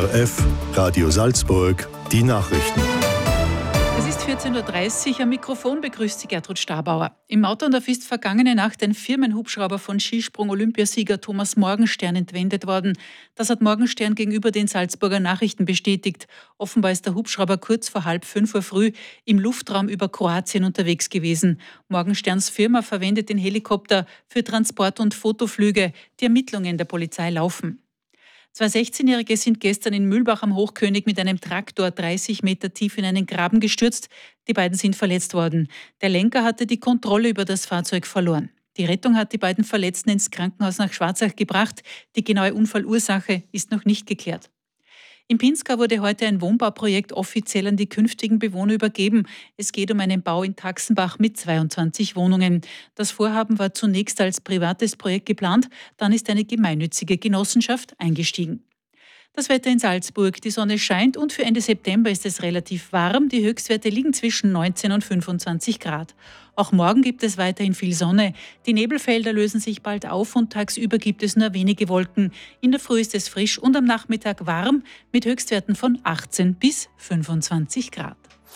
ORF Radio Salzburg, die Nachrichten. Es ist 14.30 Uhr, am Mikrofon begrüßt Sie Gertrud Stabauer. Im Mauternorf ist vergangene Nacht ein Firmenhubschrauber von Skisprung-Olympiasieger Thomas Morgenstern entwendet worden. Das hat Morgenstern gegenüber den Salzburger Nachrichten bestätigt. Offenbar ist der Hubschrauber kurz vor 4:30 Uhr früh im Luftraum über Kroatien unterwegs gewesen. Morgensterns Firma verwendet den Helikopter für Transport- und Fotoflüge. Die Ermittlungen der Polizei laufen. Zwei 16-Jährige sind gestern in Mühlbach am Hochkönig mit einem Traktor 30 Meter tief in einen Graben gestürzt. Die beiden sind verletzt worden. Der Lenker hatte die Kontrolle über das Fahrzeug verloren. Die Rettung hat die beiden Verletzten ins Krankenhaus nach Schwarzach gebracht. Die genaue Unfallursache ist noch nicht geklärt. In Pinzgau wurde heute ein Wohnbauprojekt offiziell an die künftigen Bewohner übergeben. Es geht um einen Bau in Taxenbach mit 22 Wohnungen. Das Vorhaben war zunächst als privates Projekt geplant, dann ist eine gemeinnützige Genossenschaft eingestiegen. Das Wetter in Salzburg. Die Sonne scheint und für Ende September ist es relativ warm. Die Höchstwerte liegen zwischen 19 und 25 Grad. Auch morgen gibt es weiterhin viel Sonne. Die Nebelfelder lösen sich bald auf und tagsüber gibt es nur wenige Wolken. In der Früh ist es frisch und am Nachmittag warm mit Höchstwerten von 18 bis 25 Grad.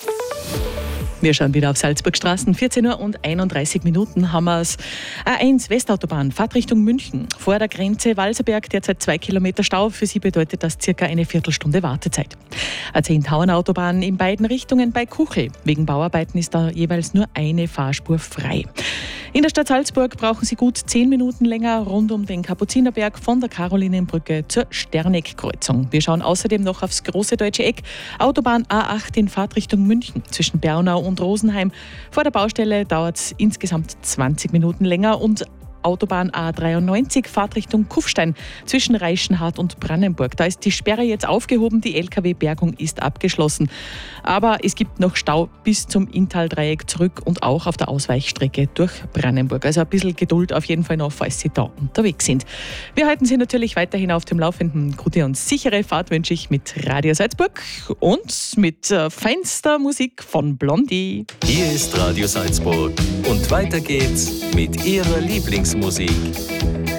Wir schauen wieder auf Salzburgstraßen. 14 Uhr und 31 Minuten haben wir es. A1 Westautobahn, Fahrt Richtung München. Vor der Grenze Walserberg derzeit 2 Kilometer Stau. Für Sie bedeutet das circa eine Viertelstunde Wartezeit. A10 Tauernautobahn in beiden Richtungen bei Kuchel. Wegen Bauarbeiten ist da jeweils nur eine Fahrspur frei. In der Stadt Salzburg brauchen Sie gut 10 Minuten länger rund um den Kapuzinerberg von der Karolinenbrücke zur Sterneck-Kreuzung. Wir schauen außerdem noch aufs große deutsche Eck. Autobahn A8 in Fahrtrichtung München zwischen Bernau und Rosenheim. Vor der Baustelle dauert es insgesamt 20 Minuten länger und Autobahn A93 Fahrtrichtung Kufstein zwischen Reichenhart und Brannenburg. Da ist die Sperre jetzt aufgehoben, die LKW-Bergung ist abgeschlossen. Aber es gibt noch Stau bis zum Inntaldreieck zurück und auch auf der Ausweichstrecke durch Brannenburg. Also ein bisschen Geduld auf jeden Fall noch, falls Sie da unterwegs sind. Wir halten Sie natürlich weiterhin auf dem Laufenden. Gute und sichere Fahrt wünsche ich mit Radio Salzburg und mit feinster Musik von Blondie. Hier ist Radio Salzburg und weiter geht's mit Ihrer Lieblingsmusik.